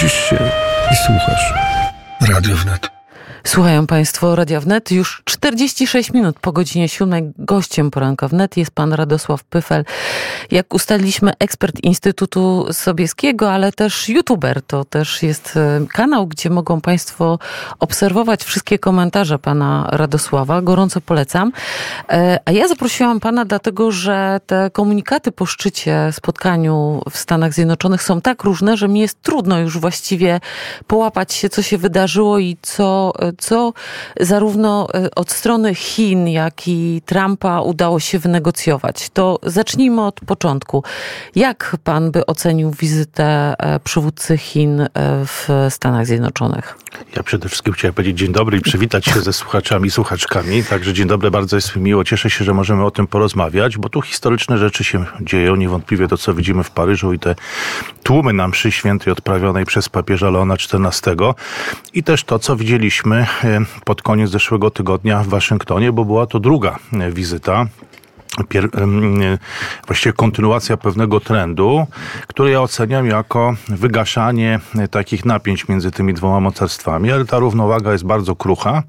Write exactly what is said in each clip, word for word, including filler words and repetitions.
Budzisz się i słuchasz. Radio Wnet. Słuchają Państwo Radia Wnet. Już czterdzieści sześć minut po godzinie siódmej. Gościem poranka Wnet jest pan Radosław Pyfel. Jak ustaliliśmy, ekspert Instytutu Sobieskiego, ale też youtuber. To też jest kanał, gdzie mogą Państwo obserwować wszystkie komentarze pana Radosława. Gorąco polecam. A ja zaprosiłam pana dlatego, że te komunikaty po szczycie, spotkaniu w Stanach Zjednoczonych są tak różne, że mi jest trudno już właściwie połapać się, co się wydarzyło i co co zarówno od strony Chin, jak i Trumpa udało się wynegocjować. To zacznijmy od początku. Jak pan by ocenił wizytę przywódcy Chin w Stanach Zjednoczonych? Ja przede wszystkim chciałem powiedzieć dzień dobry i przywitać się ze słuchaczami i słuchaczkami. Także dzień dobry, bardzo jest mi miło. Cieszę się, że możemy o tym porozmawiać, bo tu historyczne rzeczy się dzieją. Niewątpliwie to, co widzimy w Paryżu i te tłumy na mszy świętej odprawionej przez papieża Leona czternastego i też to, co widzieliśmy pod koniec zeszłego tygodnia w Waszyngtonie, bo była to druga wizyta. Pier... Właściwie kontynuacja pewnego trendu, który ja oceniam jako wygaszanie takich napięć między tymi dwoma mocarstwami, ale ta równowaga jest bardzo krucha,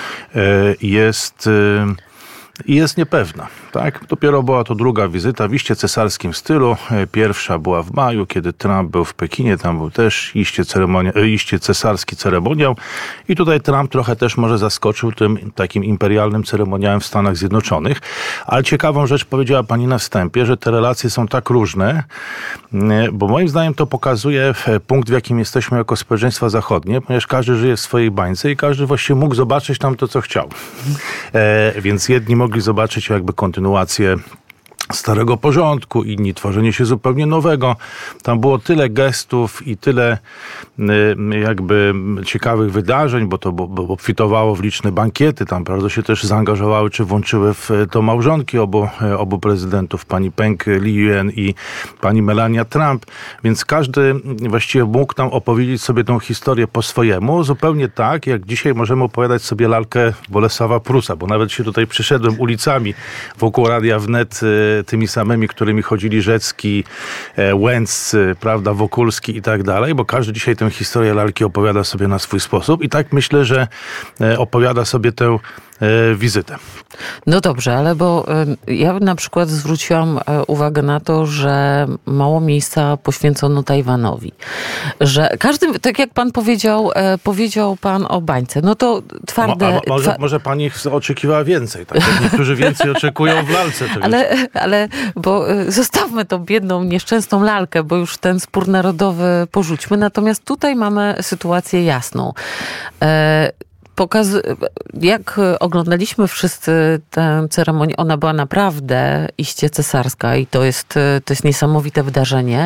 jest, jest niepewna. Tak? Dopiero była to druga wizyta w iście cesarskim stylu. Pierwsza była w maju, kiedy Trump był w Pekinie. Tam był też iście, ceremonia, iście cesarski ceremoniał. I tutaj Trump trochę też może zaskoczył tym takim imperialnym ceremoniałem w Stanach Zjednoczonych. Ale ciekawą rzecz powiedziała pani na wstępie, że te relacje są tak różne, bo moim zdaniem to pokazuje punkt, w jakim jesteśmy jako społeczeństwa zachodnie, ponieważ każdy żyje w swojej bańce i każdy właściwie mógł zobaczyć tam to, co chciał. E, więc jedni mogli zobaczyć jakby kontynuację kontynuację starego porządku, inni tworzenie się zupełnie nowego. Tam było tyle gestów i tyle jakby ciekawych wydarzeń, bo to bo obfitowało w liczne bankiety. Tam bardzo się też zaangażowały, czy włączyły w to małżonki obu, obu prezydentów, pani Peng Liyuan i pani Melania Trump. Więc każdy właściwie mógł tam opowiedzieć sobie tą historię po swojemu, zupełnie tak, jak dzisiaj możemy opowiadać sobie lalkę Bolesława Prusa, bo nawet się tutaj przyszedłem ulicami wokół Radia Wnet tymi samymi, którymi chodzili Rzecki, Łęccy, prawda, Wokulski i tak dalej, bo każdy dzisiaj tę historię lalki opowiada sobie na swój sposób i tak myślę, że opowiada sobie tę wizytę. No dobrze, ale bo ja na przykład zwróciłam uwagę na to, że mało miejsca poświęcono Tajwanowi. Że każdy, tak jak pan powiedział, powiedział pan o bańce, no to twarde... Mo, a może, twa... może pani oczekiwała więcej, tak jak niektórzy więcej oczekują w lalce. Ale, ale, bo zostawmy tą biedną, nieszczęsną lalkę, bo już ten spór narodowy porzućmy. Natomiast tutaj mamy sytuację jasną. E, Pokaz... Jak oglądaliśmy wszyscy tę ceremonię, ona była naprawdę iście cesarska i to jest, to jest niesamowite wydarzenie.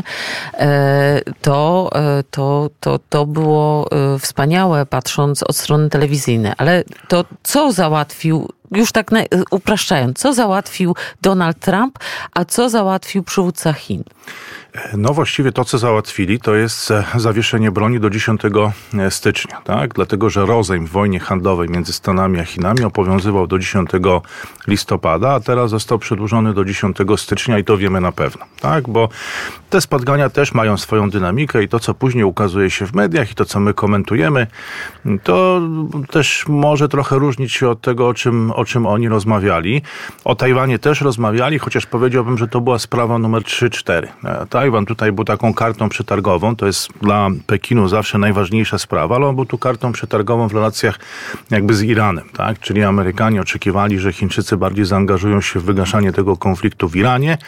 To, to, to, to było wspaniałe, patrząc od strony telewizyjnej. Ale to, co załatwił, już tak upraszczając, co załatwił Donald Trump, a co załatwił przywódca Chin? No właściwie to, co załatwili, to jest zawieszenie broni do dziesiątego stycznia, tak? Dlatego, że rozejm w wojnie handlowej między Stanami a Chinami obowiązywał do dziesiątego listopada, a teraz został przedłużony do dziesiątego stycznia i to wiemy na pewno, tak? Bo te spotkania też mają swoją dynamikę i to, co później ukazuje się w mediach i to, co my komentujemy, to też może trochę różnić się od tego, o czym, o czym oni rozmawiali. O Tajwanie też rozmawiali, chociaż powiedziałbym, że to była sprawa numer trzy cztery. Tajwan tutaj był taką kartą przetargową, to jest dla Pekinu zawsze najważniejsza sprawa, ale on był tu kartą przetargową w relacjach jakby z Iranem, tak? Czyli Amerykanie oczekiwali, że Chińczycy bardziej zaangażują się w wygaszanie tego konfliktu w Iranie.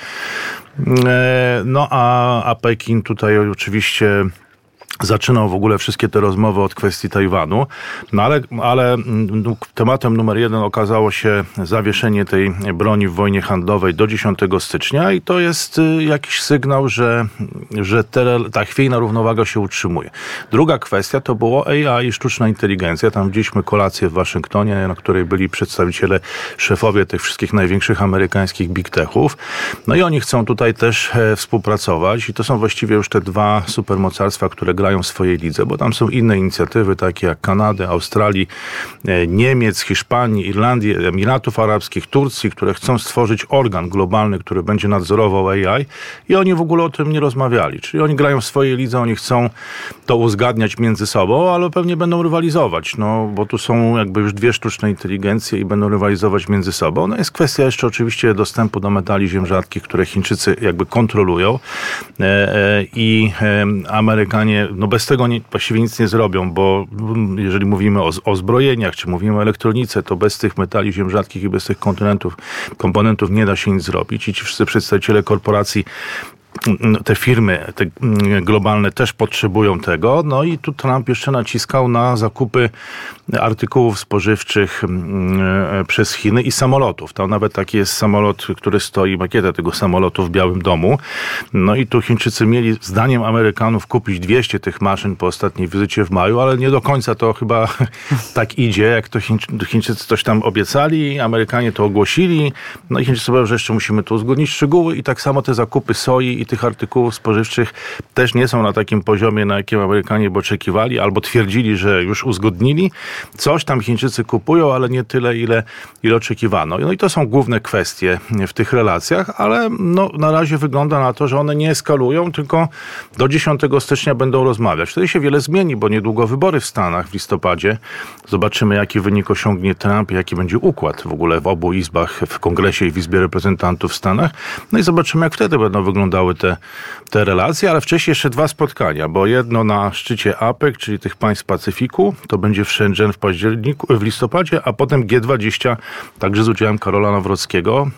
No a, a Pekin tutaj oczywiście zaczynał w ogóle wszystkie te rozmowy od kwestii Tajwanu, no ale, ale tematem numer jeden okazało się zawieszenie tej broni w wojnie handlowej do dziesiątego stycznia i to jest jakiś sygnał, że, że te, ta chwiejna równowaga się utrzymuje. Druga kwestia to było A I i sztuczna inteligencja. Tam widzieliśmy kolację w Waszyngtonie, na której byli przedstawiciele, szefowie tych wszystkich największych amerykańskich big techów. No i oni chcą tutaj też współpracować i to są właściwie już te dwa supermocarstwa, które grają grają w swojej lidze, bo tam są inne inicjatywy, takie jak Kanady, Australii, Niemiec, Hiszpanii, Irlandii, Emiratów Arabskich, Turcji, które chcą stworzyć organ globalny, który będzie nadzorował A I i oni w ogóle o tym nie rozmawiali. Czyli oni grają w swojej lidze, oni chcą to uzgadniać między sobą, ale pewnie będą rywalizować, no bo tu są jakby już dwie sztuczne inteligencje i będą rywalizować między sobą. No jest kwestia jeszcze oczywiście dostępu do metali ziem rzadkich, które Chińczycy jakby kontrolują e, e, i e, Amerykanie, no bez tego nie, właściwie nic nie zrobią, bo jeżeli mówimy o, o zbrojeniach, czy mówimy o elektronice, to bez tych metali ziem rzadkich i bez tych komponentów, komponentów nie da się nic zrobić i ci wszyscy przedstawiciele korporacji, te firmy te globalne też potrzebują tego. No i tu Trump jeszcze naciskał na zakupy artykułów spożywczych przez Chiny i samolotów. Tam nawet taki jest samolot, który stoi, makieta tego samolotu w Białym Domu. No i tu Chińczycy mieli, zdaniem Amerykanów, kupić dwieście tych maszyn po ostatniej wizycie w maju, ale nie do końca to chyba tak idzie, jak to Chińczy, Chińczycy coś tam obiecali, Amerykanie to ogłosili, no i Chińczycy mówią, że jeszcze musimy tu uzgodnić szczegóły i tak samo te zakupy soi i tych artykułów spożywczych też nie są na takim poziomie, na jakim Amerykanie by oczekiwali, albo twierdzili, że już uzgodnili. Coś tam Chińczycy kupują, ale nie tyle, ile, ile oczekiwano. No i to są główne kwestie w tych relacjach, ale no, na razie wygląda na to, że one nie eskalują, tylko do dziesiątego stycznia będą rozmawiać. Wtedy się wiele zmieni, bo niedługo wybory w Stanach w listopadzie. Zobaczymy, jaki wynik osiągnie Trump, jaki będzie układ w ogóle w obu izbach, w Kongresie i w Izbie Reprezentantów w Stanach. No i zobaczymy, jak wtedy będą wyglądały te, te relacje, ale wcześniej jeszcze dwa spotkania, bo jedno na szczycie A P E C, czyli tych państw Pacyfiku, to będzie w Shenzhen w październiku, w listopadzie, a potem G dwadzieścia, także z udziałem Karola Nawrockiego.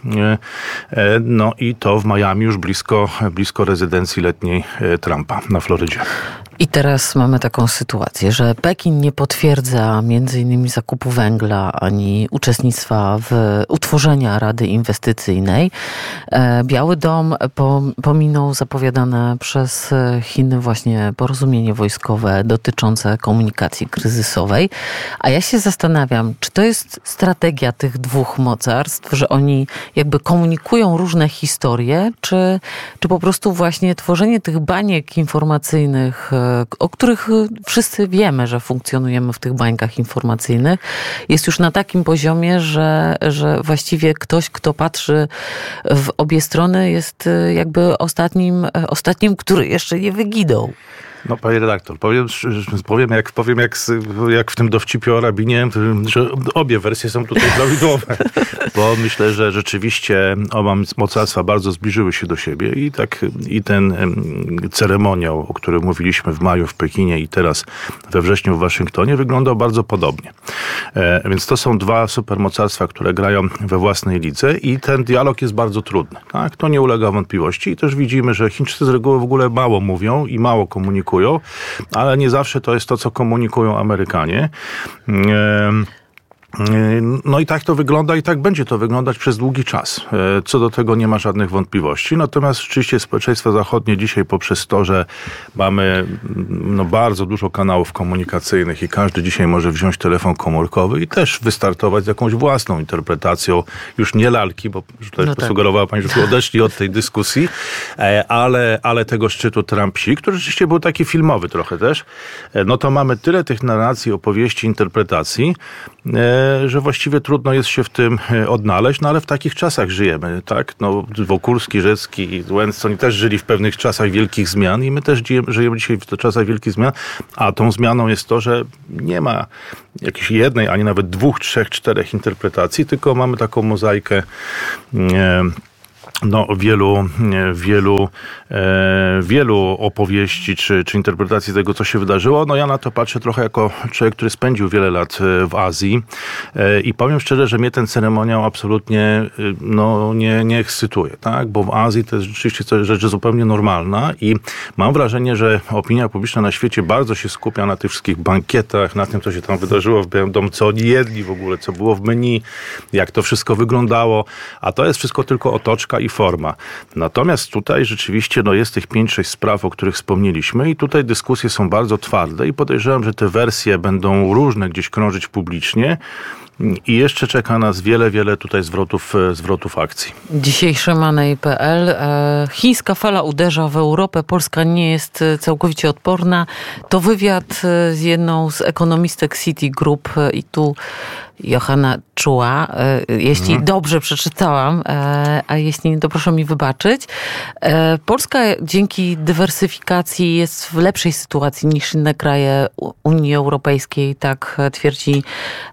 No i to w Miami, już blisko, blisko rezydencji letniej Trumpa na Florydzie. I teraz mamy taką sytuację, że Pekin nie potwierdza między innymi zakupu węgla ani uczestnictwa w utworzeniu Rady Inwestycyjnej. Biały Dom pominął zapowiadane przez Chiny właśnie porozumienie wojskowe dotyczące komunikacji kryzysowej. A ja się zastanawiam, czy to jest strategia tych dwóch mocarstw, że oni jakby komunikują różne historie, czy, czy po prostu właśnie tworzenie tych baniek informacyjnych, o których wszyscy wiemy, że funkcjonujemy w tych bańkach informacyjnych, jest już na takim poziomie, że, że właściwie ktoś, kto patrzy w obie strony, jest jakby ostatnim, ostatnim, który jeszcze nie wyginął. No, panie redaktor, powiem, powiem, jak, powiem jak, jak w tym dowcipie o rabinie, że obie wersje są tutaj prawidłowe, bo myślę, że rzeczywiście oba mocarstwa bardzo zbliżyły się do siebie i tak i ten ceremoniał, o którym mówiliśmy w maju w Pekinie i teraz we wrześniu w Waszyngtonie, wyglądał bardzo podobnie. E, więc to są dwa supermocarstwa, które grają we własnej lidze i ten dialog jest bardzo trudny. Tak? To nie ulega wątpliwości i też widzimy, że Chińczycy z reguły w ogóle mało mówią i mało komunikują, ale nie zawsze to jest to, co komunikują Amerykanie. No i tak to wygląda i tak będzie to wyglądać przez długi czas. Co do tego nie ma żadnych wątpliwości. Natomiast rzeczywiście społeczeństwo zachodnie dzisiaj poprzez to, że mamy no, bardzo dużo kanałów komunikacyjnych i każdy dzisiaj może wziąć telefon komórkowy i też wystartować z jakąś własną interpretacją. Już nie lalki, bo tutaj no tak. Sugerowała pani, że odeszli od tej dyskusji, ale, ale tego szczytu Trump-Xi, który rzeczywiście był taki filmowy trochę też, no to mamy tyle tych narracji, opowieści, interpretacji, że właściwie trudno jest się w tym odnaleźć, no ale w takich czasach żyjemy, tak? No, Wokulski, Rzecki i Łęcki, oni też żyli w pewnych czasach wielkich zmian i my też żyjemy dzisiaj w czasach wielkich zmian, a tą zmianą jest to, że nie ma jakiejś jednej, ani nawet dwóch, trzech, czterech interpretacji, tylko mamy taką mozaikę e, no, wielu, wielu, e, wielu opowieści czy, czy interpretacji tego, co się wydarzyło. No ja na to patrzę trochę jako człowiek, który spędził wiele lat w Azji e, i powiem szczerze, że mnie ten ceremoniał absolutnie no, nie, nie ekscytuje, tak? Bo w Azji to jest rzeczywiście coś, rzecz zupełnie normalna i mam wrażenie, że opinia publiczna na świecie bardzo się skupia na tych wszystkich bankietach, na tym, co się tam wydarzyło w Białym Domu, co oni jedli w ogóle, co było w menu, jak to wszystko wyglądało, a to jest wszystko tylko otoczka i forma. Natomiast tutaj rzeczywiście no, jest tych pięć, sześć spraw, o których wspomnieliśmy i tutaj dyskusje są bardzo twarde i podejrzewam, że te wersje będą różne gdzieś krążyć publicznie. i jeszcze czeka nas wiele, wiele tutaj zwrotów, zwrotów akcji. Dzisiejszy Money kropka pe el. Chińska fala uderza w Europę. Polska nie jest całkowicie odporna. To wywiad z jedną z ekonomistek Citigroup i tu Johanna Chua, jeśli hmm. dobrze przeczytałam, a jeśli nie, to proszę mi wybaczyć. Polska dzięki dywersyfikacji jest w lepszej sytuacji niż inne kraje Unii Europejskiej, tak twierdzi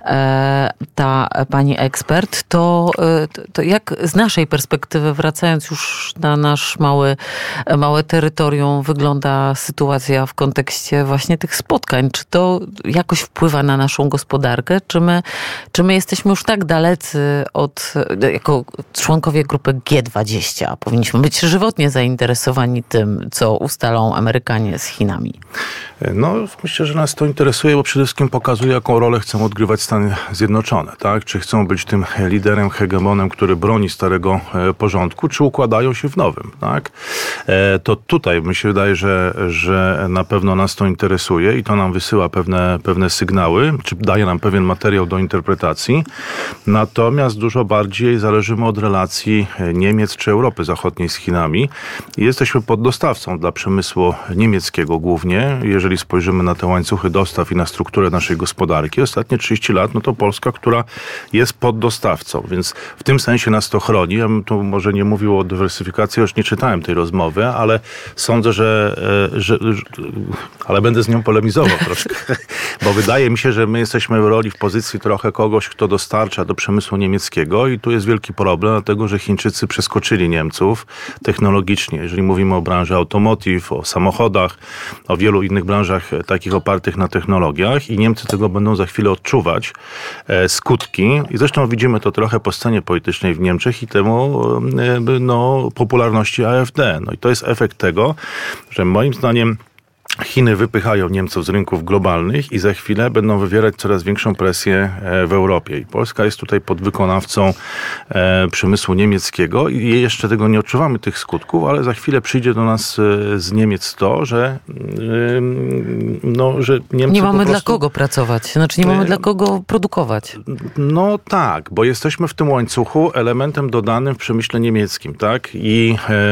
ta pani ekspert. To, to jak z naszej perspektywy, wracając już na nasz mały, małe terytorium, wygląda sytuacja w kontekście właśnie tych spotkań? Czy to jakoś wpływa na naszą gospodarkę? Czy my Czy my jesteśmy już tak dalecy od, jako członkowie grupy G dwadzieścia, powinniśmy być żywotnie zainteresowani tym, co ustalą Amerykanie z Chinami? No, myślę, że nas to interesuje, bo przede wszystkim pokazuje, jaką rolę chcą odgrywać Stany Zjednoczone, tak? Czy chcą być tym liderem, hegemonem, który broni starego porządku, czy układają się w nowym, tak? To tutaj mi się wydaje, że, że na pewno nas to interesuje i to nam wysyła pewne, pewne sygnały, czy daje nam pewien materiał do interpretacji. Natomiast dużo bardziej zależymy od relacji Niemiec czy Europy Zachodniej z Chinami. Jesteśmy poddostawcą dla przemysłu niemieckiego głównie, jeżeli spojrzymy na te łańcuchy dostaw i na strukturę naszej gospodarki. Ostatnie trzydzieści lat, no to Polska, która jest poddostawcą, więc w tym sensie nas to chroni. Ja bym tu może nie mówił o dywersyfikacji, już nie czytałem tej rozmowy, ale sądzę, że, że, że ale będę z nią polemizował troszkę, bo wydaje mi się, że my jesteśmy w roli, w pozycji trochę kogoś, kto dostarcza do przemysłu niemieckiego i tu jest wielki problem, dlatego że Chińczycy przeskoczyli Niemców technologicznie. Jeżeli mówimy o branży automotive, o samochodach, o wielu innych branżach takich opartych na technologiach i Niemcy tego będą za chwilę odczuwać e, skutki. I zresztą widzimy to trochę po scenie politycznej w Niemczech i temu e, no, popularności A F D. No i to jest efekt tego, że moim zdaniem Chiny wypychają Niemców z rynków globalnych i za chwilę będą wywierać coraz większą presję w Europie. I Polska jest tutaj podwykonawcą przemysłu niemieckiego i jeszcze tego nie odczuwamy, tych skutków, ale za chwilę przyjdzie do nas z Niemiec to, że, no, że Niemcy nie mamy po prostu... dla kogo pracować, znaczy nie mamy dla kogo produkować. No tak, bo jesteśmy w tym łańcuchu elementem dodanym w przemyśle niemieckim, tak? I,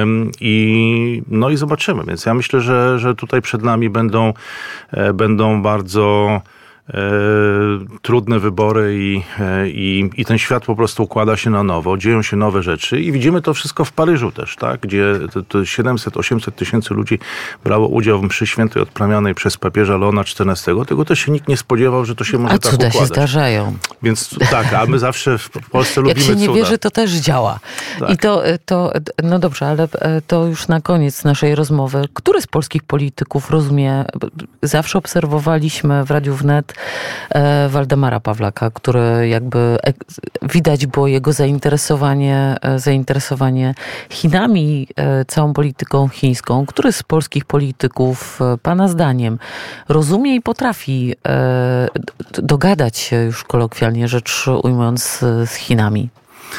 i, no i zobaczymy. Więc ja myślę, że, że tutaj przed nami Będą, będą bardzo e, trudne wybory i, e, i, i ten świat po prostu układa się na nowo, dzieją się nowe rzeczy i widzimy to wszystko w Paryżu też, tak? Gdzie to, to siedemset osiemset tysięcy ludzi brało udział w mszy świętej odprawianej przez papieża Leona czternastego. Tego też się nikt nie spodziewał, że to się może a tak cuda układać. się zdarzają. Więc tak, a my zawsze w Polsce lubimy cuda. Jak się nie wierzy, to też działa. Tak. I to, to, no dobrze, ale to już na koniec naszej rozmowy. Który z polskich polityków rozumie, zawsze obserwowaliśmy w Radiu Wnet e, Waldemara Pawlaka, który jakby e, widać było jego zainteresowanie, e, zainteresowanie Chinami, e, całą polityką chińską. Który z polskich polityków, e, pana zdaniem, rozumie i potrafi e, dogadać się, już kolokwialnie rzecz ujmując, z, z Chinami?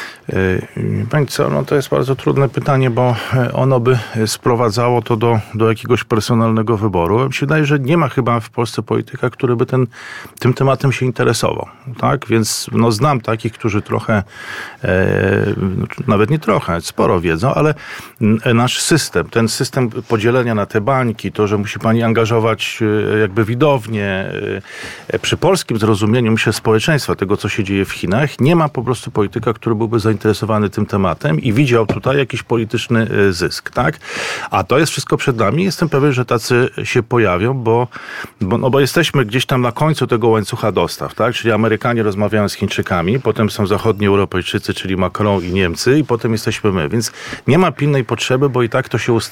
Pani co, no to jest bardzo trudne pytanie, bo ono by sprowadzało to do, do jakiegoś personalnego wyboru. Mi się wydaje, że nie ma chyba w Polsce polityka, który by ten, tym tematem się interesował. Tak? Więc no, znam takich, którzy trochę, e, nawet nie trochę, sporo wiedzą, ale nasz system, ten system podzielenia na te bańki, to, że musi pani angażować jakby widownię, e, przy polskim zrozumieniu, myślę, społeczeństwa, tego, co się dzieje w Chinach, nie ma po prostu polityka, który byłby zainteresowany zainteresowany tym tematem i widział tutaj jakiś polityczny zysk, tak? A to jest wszystko przed nami. Jestem pewien, że tacy się pojawią, bo, bo, no bo jesteśmy gdzieś tam na końcu tego łańcucha dostaw, tak? Czyli Amerykanie rozmawiają z Chińczykami, potem są zachodni Europejczycy, czyli Macron i Niemcy i potem jesteśmy my. Więc nie ma pilnej potrzeby, bo i tak to się ustali.